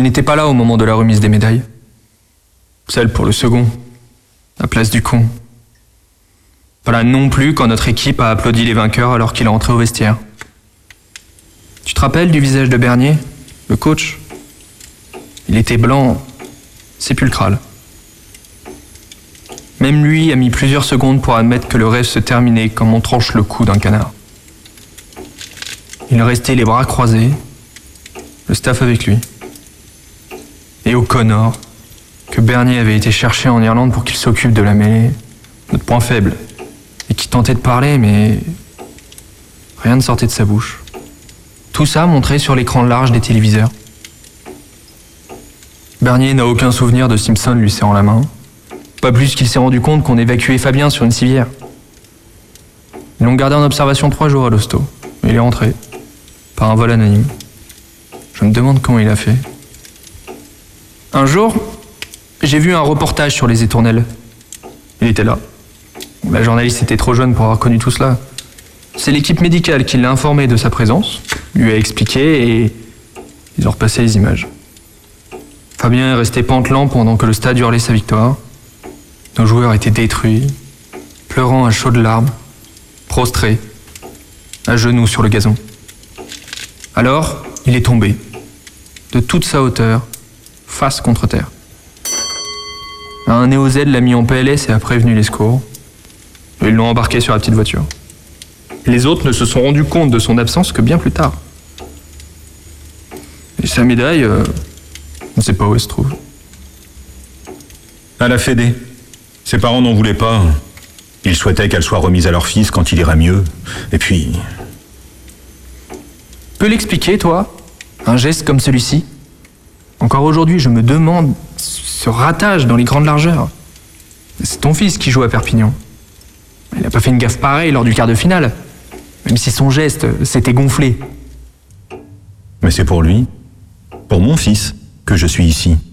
il n'était pas là au moment de la remise des médailles. Celle pour le second, la place du con. Pas là non plus quand notre équipe a applaudi les vainqueurs alors qu'il est entré au vestiaire. Tu te rappelles du visage de Bernier, le coach? Il était blanc, sépulcral. Même lui a mis plusieurs secondes pour admettre que le rêve se terminait comme on tranche le cou d'un canard. Il restait les bras croisés, le staff avec lui. Et O'Connor, que Bernier avait été chercher en Irlande pour qu'il s'occupe de la mêlée, notre point faible, et qui tentait de parler, mais rien ne sortait de sa bouche. Tout ça montré sur l'écran large des téléviseurs. Bernier n'a aucun souvenir de Simpson lui serrant la main, pas plus qu'il s'est rendu compte qu'on évacuait Fabien sur une civière. Ils l'ont gardé en observation 3 jours à l'hosto, et il est rentré, par un vol anonyme. Je me demande comment il a fait. Un jour, j'ai vu un reportage sur les étournelles. Il était là. La journaliste était trop jeune pour avoir connu tout cela. C'est l'équipe médicale qui l'a informé de sa présence, lui a expliqué et ils ont repassé les images. Fabien est resté pantelant pendant que le stade hurlait sa victoire. Nos joueurs étaient détruits, pleurant à chaudes larmes, prostrés, à genoux sur le gazon. Alors, il est tombé, de toute sa hauteur, face contre terre. Un néo-Z l'a mis en PLS et a prévenu les secours. Et ils l'ont embarqué sur la petite voiture. Les autres ne se sont rendus compte de son absence que bien plus tard. Et sa médaille, on ne sait pas où elle se trouve. À la Fédé. Ses parents n'en voulaient pas. Ils souhaitaient qu'elle soit remise à leur fils quand il ira mieux. Et puis... Peux l'expliquer, toi? Un geste comme celui-ci? Encore aujourd'hui, je me demande ce ratage dans les grandes largeurs. C'est ton fils qui joue à Perpignan. Il n'a pas fait une gaffe pareille lors du quart de finale, même si son geste s'était gonflé. Mais c'est pour lui, pour mon fils, que je suis ici.